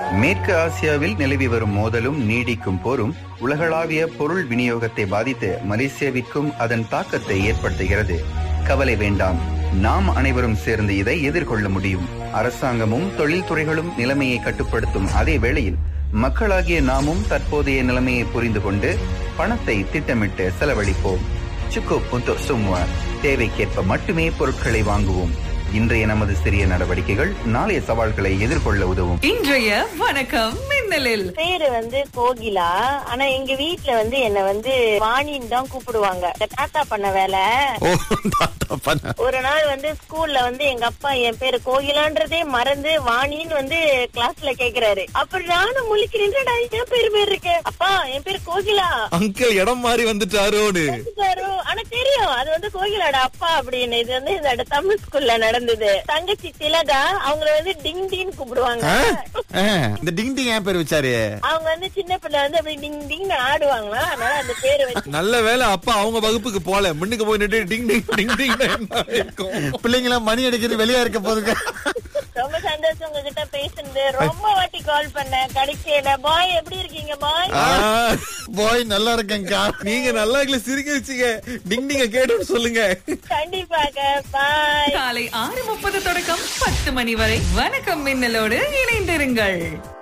மேற்கு ஆசியாவில் நிலவி வரும் மோதலும் நீடிக்கும் போரும் உலகளாவிய பொருள் விநியோகத்தை பாதித்து மலேசியாவிற்கும் அதன் தாக்கத்தை ஏற்படுத்துகிறது. கவலை வேண்டாம், நாம் அனைவரும் சேர்ந்து இதை எதிர்கொள்ள முடியும். அரசாங்கமும் தொழில்துறைகளும் நிலைமையை கட்டுப்படுத்தும் அதே வேளையில் மக்களாகிய நாமும் தற்போதைய நிலைமையை புரிந்து கொண்டு பணத்தை திட்டமிட்டு செலவழிப்போம். சுக்குப் untuk semua. தேவைக்கேற்ப மட்டுமே பொருட்களை வாங்குவோம். இன்றைய நமது சிறிய நடவடிக்கைகள் நாளைய சவால்களை எதிர்கொள்ள உதவும். இன்றைய வணக்கம் மின்னலில் பேரு கோகிலா. ஆனா எங்க வீட்டுல என்ன வாணின்னு தான் கூப்பிடுவாங்க. தாத்தா பண்ண வேலை. ஒரு நாள் ஸ்கூல்ல எங்க அப்பா என் பேரு கோகிலான்றதே மறந்து வாணின்னு கிளாஸ்ல கேக்குறாரு. அப்புறம் நானும் முழிக்கிறேன், என் பேரு இருக்கு. அப்பா என் பேரு கோகிலா. அங்கிள் இடம் மாறி வந்துட்டாரோன்னு. ஆனா தெரியும் அது கோகிலாட அப்பா அப்படின்னு. இது இந்த தமிழ் ஸ்கூல்ல நடந்தது. தங்கச்சி திலகா அவங்கள டிங் டிங் கூப்பிடுவாங்க. இந்த டிங் டிங் ஏன் பேர் வச்சாரு? அவங்க சின்ன பிள்ளை அப்படி டிங் டிங் ஆடுவாங்களா, அதனால அந்த பேரு வச்சு. நல்ல வேலை அப்பா அவங்க வகுப்புக்கு போல, முன்னுக்கு போய் நின்று டிங் டிங் டிங் டிங் பிள்ளைங்களா மணி அடிக்கிறது வெளியா இருக்க போதுங்க. ரொம்ப சந்தோஷம் உங்ககிட்ட பேசுனது. ரொம்ப வாட்டி கால் பண்ணேன், கிடைக்கல. பாய் எப்படி இருக்கீங்க பாய்? பாய் நல்லா இருக்கேன்க்கா. நீங்க நல்லா சிரிக்க வச்சுங்க. டிங் டிங்க கேட்டு சொல்லுங்க. கண்டிப்பாக. பாய். காலை 6:30 தொடக்கம் 10 மணி வரை வணக்கம் மின்னலோடு இணைந்திருங்கள்.